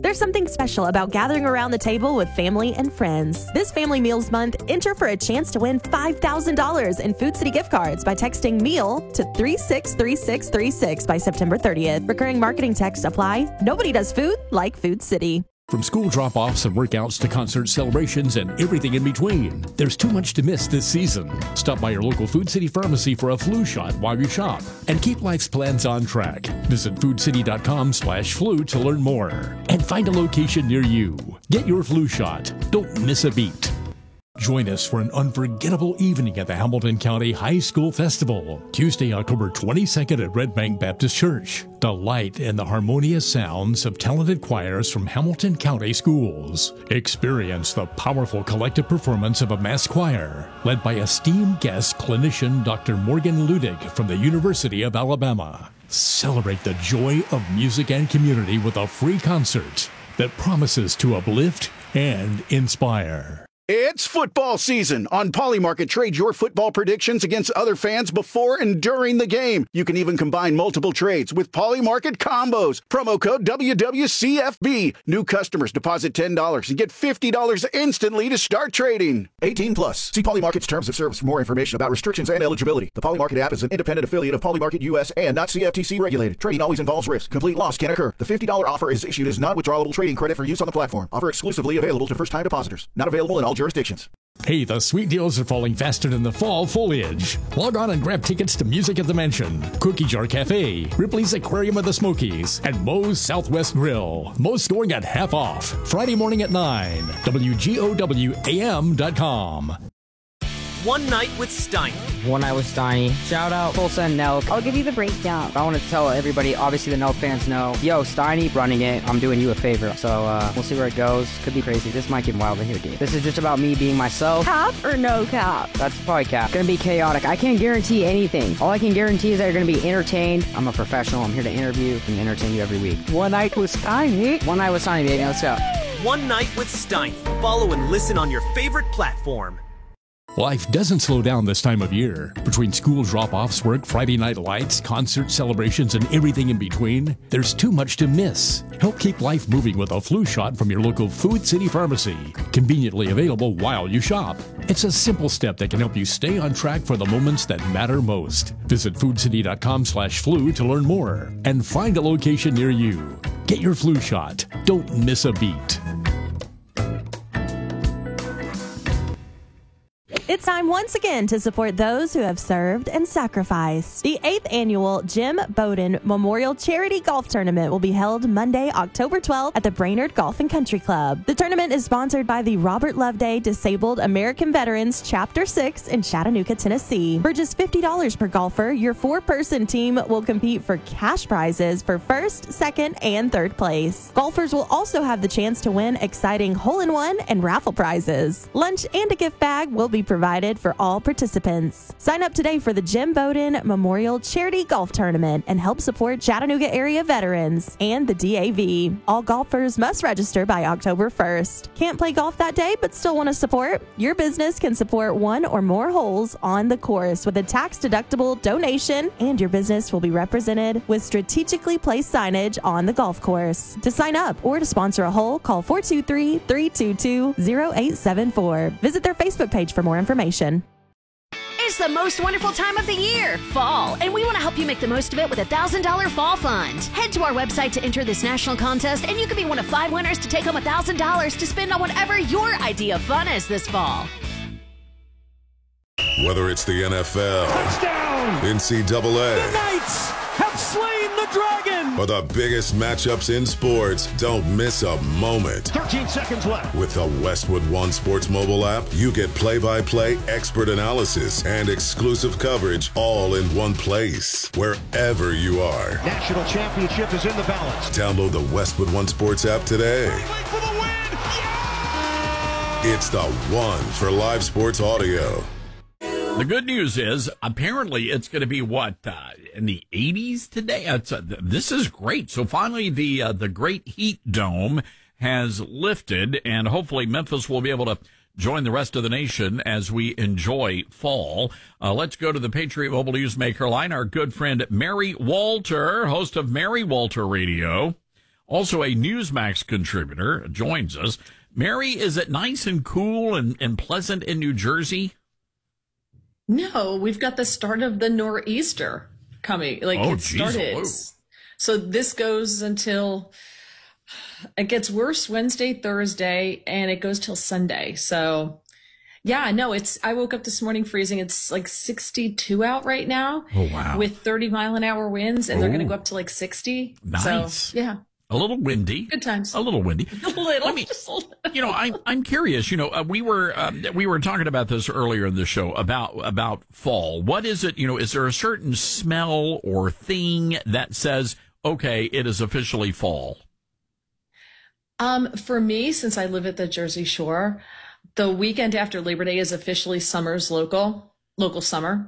There's something special about gathering around the table with family and friends. This Family Meals Month, enter for a chance to win $5,000 in Food City gift cards by texting MEAL to 363636 by September 30th. Recurring marketing text apply. Nobody does food like Food City. From school drop-offs and workouts to concert celebrations and everything in between, there's too much to miss this season. Stop by your local Food City pharmacy for a flu shot while you shop and keep life's plans on track. Visit foodcity.com/flu to learn more and find a location near you. Get your flu shot. Don't miss a beat. Join us for an unforgettable evening at the Hamilton County High School Festival, Tuesday, October 22nd at Red Bank Baptist Church. Delight in the harmonious sounds of talented choirs from Hamilton County schools. Experience the powerful collective performance of a mass choir, led by esteemed guest clinician Dr. Morgan Ludig from the University of Alabama. Celebrate the joy of music and community with a free concert that promises to uplift and inspire. It's football season. On Polymarket, trade your football predictions against other fans before and during the game. You can even combine multiple trades with Polymarket combos. Promo code WWCFB. New customers deposit $10 and get $50 instantly to start trading. 18 plus. See Polymarket's terms of service for more information about restrictions and eligibility. The Polymarket app is an independent affiliate of Polymarket US and not CFTC regulated. Trading always involves risk. Complete loss can occur. The $50 offer is issued as non-withdrawable trading credit for use on the platform. Offer exclusively available to first-time depositors. Not available in all jurisdictions. Hey, the sweet deals are falling faster than the fall foliage. Log on and grab tickets to Music at the Mansion, Cookie Jar Cafe, Ripley's Aquarium of the Smokies, and Moe's Southwest Grill. Moe's going at half off. Friday morning at 9. WGOWAM.com. One Night with Steiny. One Night with Steiny. Shout out Tulsa and Nelk. I'll give you the breakdown. I want to tell everybody, obviously the Nelk fans know, yo, Steiny running it, I'm doing you a favor. So we'll see where it goes. Could be crazy. This might get wild in here, dude. This is just about me being myself. Cap or no cap? That's probably cap. Gonna be chaotic. I can't guarantee anything. All I can guarantee is that you're gonna be entertained. I'm a professional. I'm here to interview and entertain you every week. One Night with Steiny. One Night with Steiny, baby. Let's go. One Night with Steiny. Follow and listen on your favorite platform. Life doesn't slow down this time of year. Between school drop-offs, work, Friday night lights, concert celebrations, and everything in between, there's too much to miss. Help keep life moving with a flu shot from your local Food City pharmacy, conveniently available while you shop. It's a simple step that can help you stay on track for the moments that matter most. Visit foodcity.com/flu to learn more and find a location near you. Get your flu shot. Don't miss a beat. It's time once again to support those who have served and sacrificed. The 8th annual Jim Bowden Memorial Charity Golf Tournament will be held Monday, October 12th at the Brainerd Golf and Country Club. The tournament is sponsored by the Robert Loveday Disabled American Veterans Chapter 6 in Chattanooga, Tennessee. For just $50 per golfer, your 4-person team will compete for cash prizes for first, second, and third place. Golfers will also have the chance to win exciting hole-in-one and raffle prizes. Lunch and a gift bag will be provided for all participants. Sign up today for the Jim Bowden Memorial Charity Golf Tournament and help support Chattanooga area veterans and the DAV. All golfers must register by October 1st. Can't play golf that day but still want to support? Your business can support one or more holes on the course with a tax-deductible donation, and your business will be represented with strategically placed signage on the golf course. To sign up or to sponsor a hole, call 423-322-0874. Visit their Facebook page for more information. It's the most wonderful time of the year, fall, and we want to help you make the most of it with a $1,000 fall fund. Head to our website to enter this national contest, and you could be one of 5 winners to take home $1,000 to spend on whatever your idea of fun is this fall. Whether it's the NFL, touchdown, NCAA, the Knights have slain the dragon, or the biggest matchups in sports, don't miss a moment. 13 seconds left. With the Westwood One Sports mobile app, you get play-by-play, expert analysis, and exclusive coverage all in one place, wherever you are. National championship is in the balance. Download the Westwood One Sports app today. For the win. Yeah! It's the one for live sports audio. The good news is, apparently, it's going to be in the 80s today. This is great. So finally, the Great Heat Dome has lifted, and hopefully Memphis will be able to join the rest of the nation as we enjoy fall. Let's go to the Patriot Mobile Newsmaker line. Our good friend Mary Walter, host of Mary Walter Radio, also a Newsmax contributor, joins us. Mary, is it nice and cool and pleasant in New Jersey? No, we've got the start of the nor'easter coming. It started. Whoa. So this goes until it gets worse Wednesday, Thursday, and it goes till Sunday. So yeah, no, I woke up this morning freezing. It's like 62 out right now. Oh, wow. With 30-mile-an-hour winds, and they're going to go up to like 60. Nice. So, yeah. A little windy. Good times. A little windy. A little. I'm curious. We were talking about this earlier in the show about fall. What is it? Is there a certain smell or thing that says, okay, it is officially fall? For me, since I live at the Jersey Shore, the weekend after Labor Day is officially summer's local summer.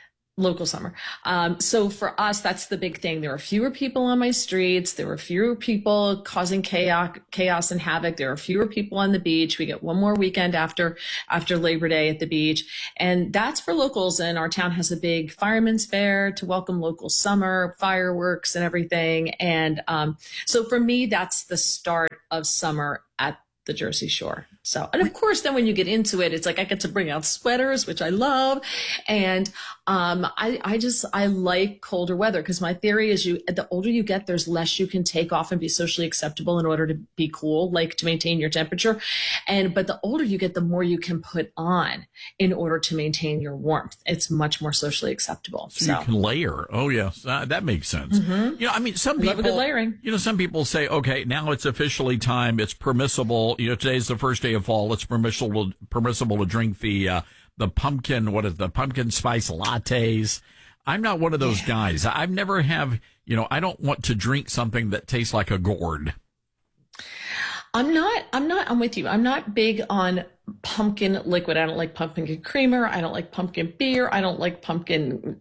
So for us, that's the big thing. There are fewer people on my streets. There are fewer people causing chaos and havoc. There are fewer people on the beach. We get one more weekend after Labor Day at the beach. And that's for locals. And our town has a big fireman's fair to welcome local summer, fireworks and everything. And so for me, that's the start of summer at the Jersey Shore. So, and of course, then when you get into it, it's like I get to bring out sweaters, which I love. And I like colder weather, because my theory is the older you get, there's less you can take off and be socially acceptable in order to be cool, like to maintain your temperature. But the older you get, the more you can put on in order to maintain your warmth. It's much more socially acceptable. So you can layer. Oh, yes. That makes sense. Mm-hmm. Some people love a good layering. Some people say, okay, now it's officially time. It's permissible. Today's the first day of fall. It's permissible to drink the pumpkin spice lattes. I'm not one of those guys. I've never have, I don't want to drink something that tastes like a gourd. I'm with you. I'm not big on pumpkin liquid. I don't like pumpkin creamer. I don't like pumpkin beer. I don't like pumpkin,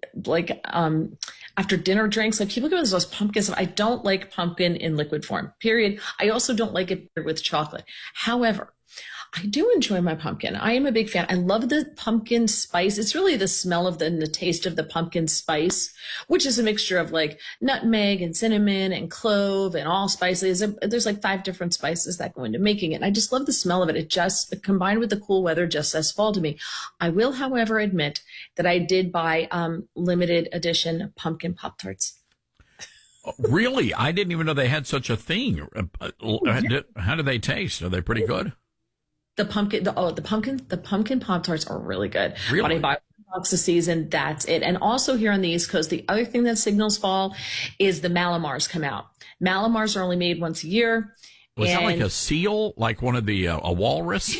after dinner drinks. Like people give us those pumpkin stuff. I don't like pumpkin in liquid form, period. I also don't like it with chocolate. However, I do enjoy my pumpkin. I am a big fan. I love the pumpkin spice. It's really the smell of and the taste of the pumpkin spice, which is a mixture of like nutmeg and cinnamon and clove and allspices. There's like 5 different spices that go into making it. And I just love the smell of it. It just, combined with the cool weather, just says fall to me. I will, however, admit that I did buy limited edition pumpkin Pop-Tarts. Really? I didn't even know they had such a thing. How do they taste? Are they pretty good? The pumpkin Pop-Tarts are really good. Really? When I buy $1 a season, that's it. And also here on the East Coast, the other thing that signals fall is the Mallomars come out. Mallomars are only made once a year. Was that like a seal? Like one of the, a walrus?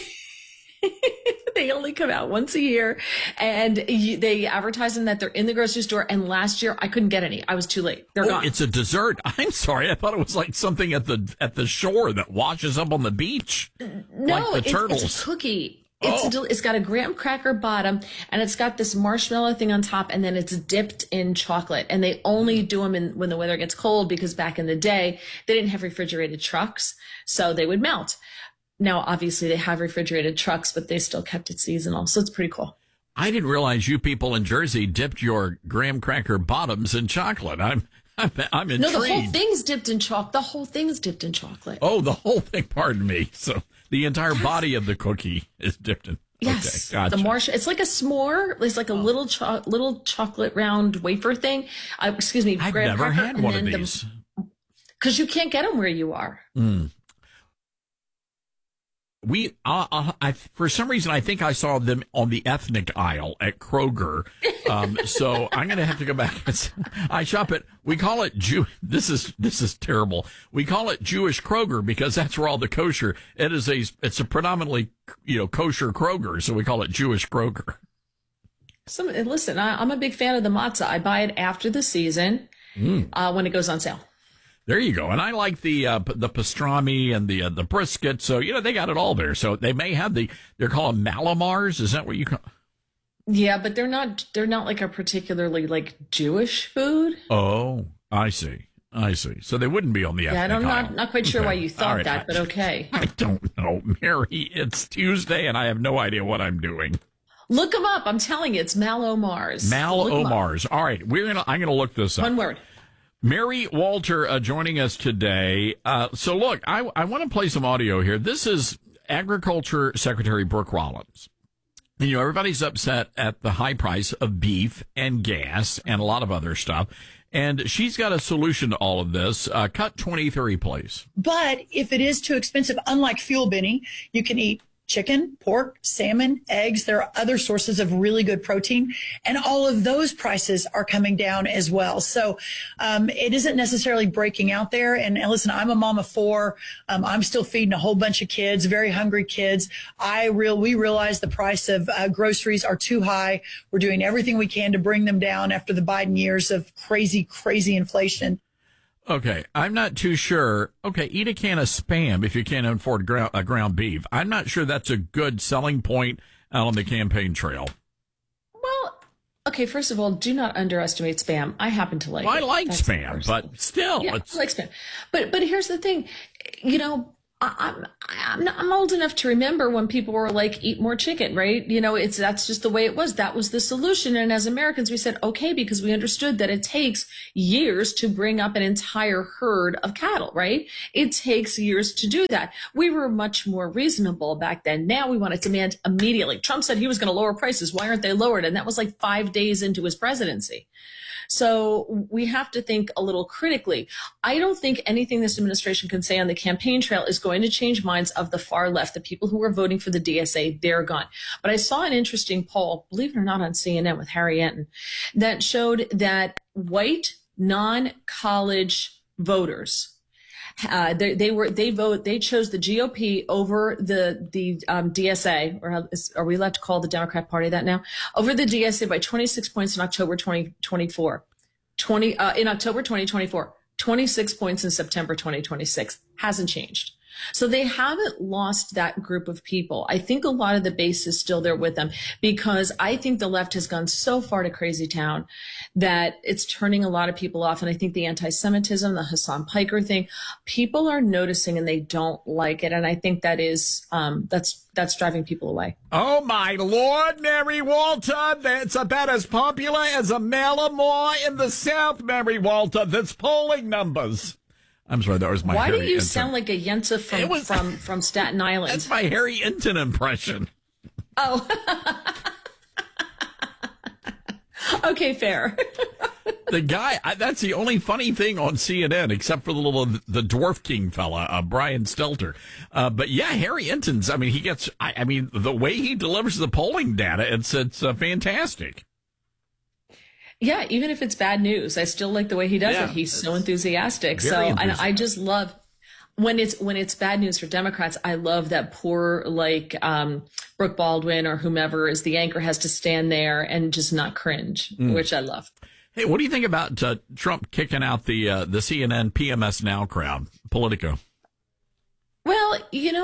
They only come out once a year, and they advertise them that they're in the grocery store. And last year I couldn't get any. I was too late. They're gone. It's a dessert. I'm sorry. I thought it was like something at the shore that washes up on the beach. No, like the turtles. It's a cookie. It's got a graham cracker bottom, and it's got this marshmallow thing on top, and then it's dipped in chocolate. And they only do them when the weather gets cold, because back in the day they didn't have refrigerated trucks, so they would melt. Now, obviously, they have refrigerated trucks, but they still kept it seasonal. So it's pretty cool. I didn't realize you people in Jersey dipped your graham cracker bottoms in chocolate. I'm intrigued. No, the whole thing's dipped in chocolate. The whole thing's dipped in chocolate. Oh, the whole thing. Pardon me. So the entire body of the cookie is dipped in. Yes. Okay, gotcha. It's like a s'more. It's like a little chocolate round wafer thing. I've never had one of these. Because you can't get them where you are. For some reason, I think I saw them on the ethnic aisle at Kroger. So I'm going to have to go back. I shop at, we call it this is terrible. We call it Jewish Kroger because that's where all the kosher, it's a predominantly, kosher Kroger. So we call it Jewish Kroger. Listen, I'm a big fan of the matzah. I buy it after the season, when it goes on sale. There you go. And I like the pastrami and the brisket. So, they got it all there. So they may have they're called Mallomars. Is that what you call? Yeah, but they're not like a particularly like Jewish food. Oh, I see. So they wouldn't be on the ethnic aisle. I'm not quite sure why you thought that, but okay. I don't know, Mary. It's Tuesday and I have no idea what I'm doing. Look them up. I'm telling you, it's Mallomars. Mallomars. All right. I'm going to look this up. One word. Mary Walter joining us today. So look, I want to play some audio here. This is Agriculture Secretary Brooke Rollins. And, everybody's upset at the high price of beef and gas and a lot of other stuff. And she's got a solution to all of this. Cut 23, please. But if it is too expensive, unlike fuel, Benny, you can eat chicken, pork, salmon, eggs. There are other sources of really good protein, and all of those prices are coming down as well. So it isn't necessarily breaking out there. And listen, I'm a mom of 4. I'm still feeding a whole bunch of kids, very hungry kids. We realize the price of groceries are too high. We're doing everything we can to bring them down after the Biden years of crazy, crazy inflation. Okay, I'm not too sure. Okay, eat a can of Spam if you can't afford ground beef. I'm not sure that's a good selling point out on the campaign trail. Well, okay, first of all, do not underestimate Spam. I happen to like it. I like Spam, but still. Yeah, I like Spam. But here's the thing, I'm old enough to remember when people were like, eat more chicken, right? That's just the way it was. That was the solution. And as Americans, we said, okay, because we understood that it takes years to bring up an entire herd of cattle, right? It takes years to do that. We were much more reasonable back then. Now we want to demand immediately. Trump said he was going to lower prices. Why aren't they lowered? And that was like 5 days into his presidency. So we have to think a little critically. I don't think anything this administration can say on the campaign trail is going to change minds of the far left. The people who were voting for the DSA, they're gone. But I saw an interesting poll, believe it or not, on CNN with Harry Enton, that showed that white non-college voters, they chose the GOP over the DSA, or are we allowed to call the Democrat Party that now? Over the DSA by 26 points in October 2024. In October 2024, 26 points in September 2026. Hasn't changed. So they haven't lost that group of people. I think a lot of the base is still there with them, because I think the left has gone so far to crazy town that it's turning a lot of people off. And I think the anti-Semitism, the Hassan Piker thing, people are noticing and they don't like it. And I think that is, that's driving people away. Oh, my Lord, Mary Walter, that's about as popular as a Malamore in the South, Mary Walter. That's polling numbers. I'm sorry, that was my Why Harry do you Enton. sound like a Yensa from Staten Island? That's my Harry Enton impression. Oh. Okay, fair. The guy, that's the only funny thing on CNN, except for the Dwarf King fella, Brian Stelter. But yeah, Harry Enton's, the way he delivers the polling data, it's fantastic. Yeah, even if it's bad news, I still like the way he does it. He's so enthusiastic. And I just love when it's bad news for Democrats. I love that poor Brooke Baldwin or whomever is the anchor has to stand there and just not cringe, which I love. Hey, what do you think about Trump kicking out the CNN PMS Now crowd, Politico? Well,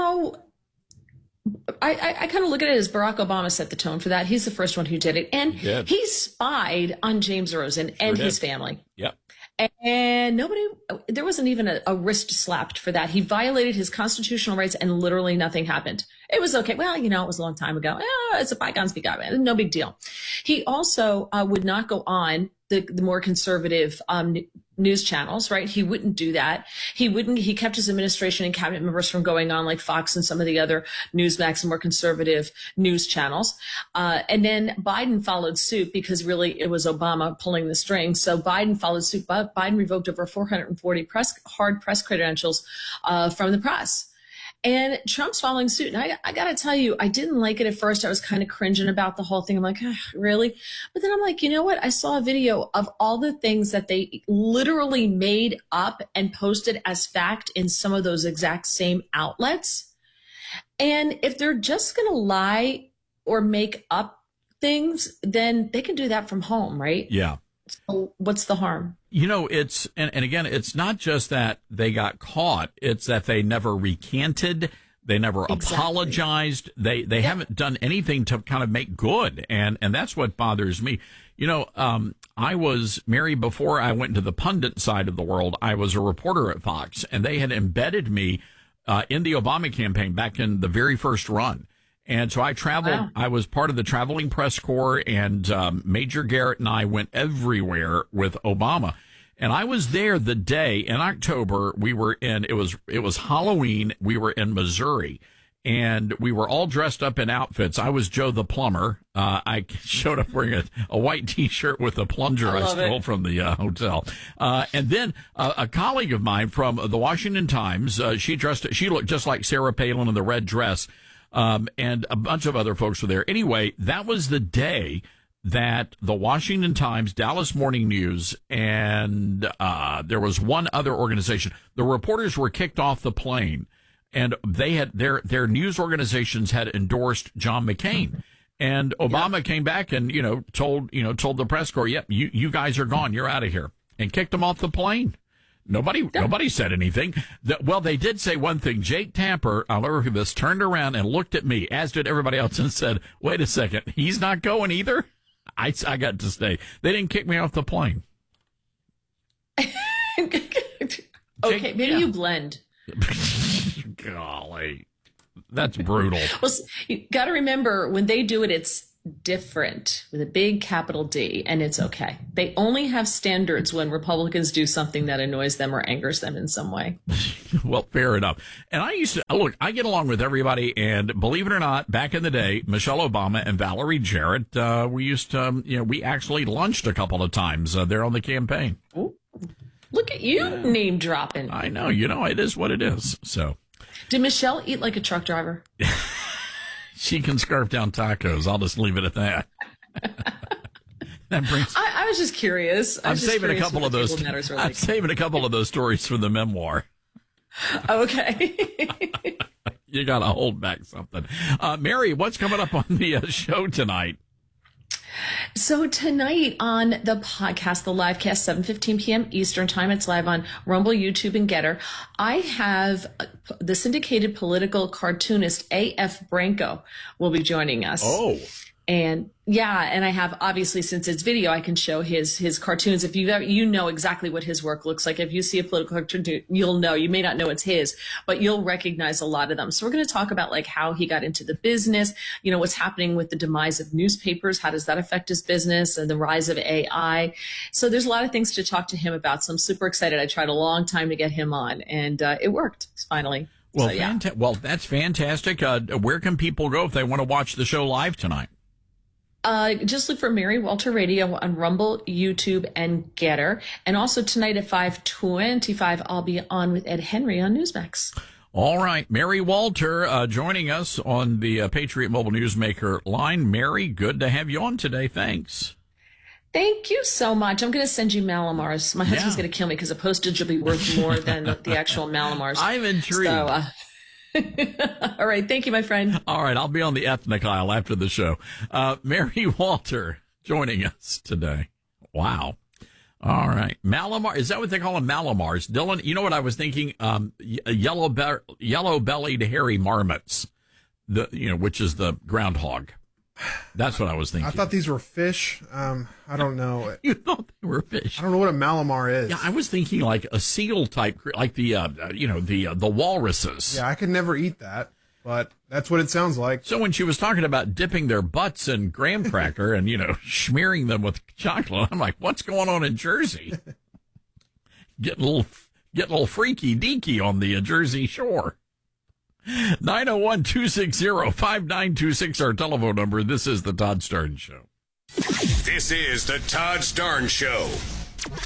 I kind of look at it as Barack Obama set the tone for that. He's the first one who did it. And he spied on James Rosen and his family. Yep. And there wasn't even a wrist slapped for that. He violated his constitutional rights and literally nothing happened. It was okay. Well, it was a long time ago. It's a bygones be gone. No big deal. He also would not go on the more conservative news channels, right? He wouldn't do that. He kept his administration and cabinet members from going on like Fox and some of the other Newsmax and more conservative news channels. And then Biden followed suit because really it was Obama pulling the strings. So Biden followed suit. Biden revoked over 440 hard press credentials from the press. And Trump's following suit. And I got to tell you, I didn't like it at first. I was kind of cringing about the whole thing. I'm like, really? But then I'm like, you know what? I saw a video of all the things that they literally made up and posted as fact in some of those exact same outlets. And if they're just going to lie or make up things, then they can do that from home, right? Yeah. So what's the harm? It's, and again, it's not just that they got caught. It's that they never recanted. They never apologized. They haven't done anything to kind of make good. And that's what bothers me. I was married before I went into the pundit side of the world. I was a reporter at Fox, and they had embedded me in the Obama campaign back in the very first run. And so I traveled. Wow. I was part of the traveling press corps, and Major Garrett and I went everywhere with Obama. And I was there the day in October. We were in, it was Halloween. We were in Missouri, and we were all dressed up in outfits. I was Joe the plumber. I showed up wearing a white T-shirt with a plunger I stole from the hotel. And then a colleague of mine from the Washington Times, she looked just like Sarah Palin in the red dress, and a bunch of other folks were there. Anyway, that was the day that the Washington Times, Dallas Morning News, and there was one other organization. The reporters were kicked off the plane, and they had their news organizations had endorsed John McCain. And Obama came back and told the press corps, "Yep, you guys are gone. You're out of here," and kicked them off the plane. Nobody said anything. Well, they did say one thing. Jake Tapper, I'll never forget this, turned around and looked at me, as did everybody else, and said, "Wait a second, he's not going either." I got to stay. They didn't kick me off the plane. Okay, maybe you blend. Golly, that's brutal. Well, you got to remember, when they do it, it's different with a big capital D, and it's okay. They only have standards when Republicans do something that annoys them or angers them in some way. Well, fair enough. And I get along with everybody, and believe it or not, back in the day, Michelle Obama and Valerie Jarrett, we used to, we actually lunched a couple of times there on the campaign. Ooh, look at you name dropping. I know, it is what it is. So, did Michelle eat like a truck driver? She can scarf down tacos. I'll just leave it at that. I was just curious. I'm saving a couple of those. I'm saving a couple of those stories for the memoir. Okay. You got to hold back something. Mary, what's coming up on the show tonight? So tonight on the podcast, the live cast, 7:15 p.m. Eastern time. It's live on Rumble, YouTube, and Getter. I have the syndicated political cartoonist A.F. Branco will be joining us. Oh. And I have, obviously, since it's video, I can show his cartoons. If you know exactly what his work looks like. If you see a political cartoon, you'll know. You may not know it's his, but you'll recognize a lot of them. So we're going to talk about like how he got into the business, what's happening with the demise of newspapers. How does that affect his business and the rise of AI? So there's a lot of things to talk to him about. So I'm super excited. I tried a long time to get him on, and it worked finally. Well, so, well, that's fantastic. Where can people go if they want to watch the show live tonight? Just look for Mary Walter Radio on Rumble, YouTube, and Getter. And also tonight at 5:25, I'll be on with Ed Henry on Newsmax. All right. Mary Walter joining us on the Patriot Mobile Newsmaker line. Mary, good to have you on today. Thanks. Thank you so much. I'm going to send you Malamars. My husband's going to kill me because the postage will be worth more than the actual Malamars. I'm intrigued. So, all right. Thank you, my friend. All right. I'll be on the ethnic aisle after the show. Mary Walter joining us today. Wow. All right. Malamar. Is that what they call them? Malamars. Dylan, you know what I was thinking? Yellow-bellied hairy marmots, which is the groundhog. That's what I was thinking. I thought these were fish. I don't know. You thought they were fish? I don't know what a Malamar is. Yeah, I was thinking like a seal type, like the walruses. Yeah, I could never eat that, but that's what it sounds like. So when she was talking about dipping their butts in graham cracker and smearing them with chocolate, I'm like, what's going on in Jersey? Getting a little freaky deaky on the Jersey shore. 901-260-5926, our telephone number. This is the Todd Starnes Show. This is the Todd Starnes Show.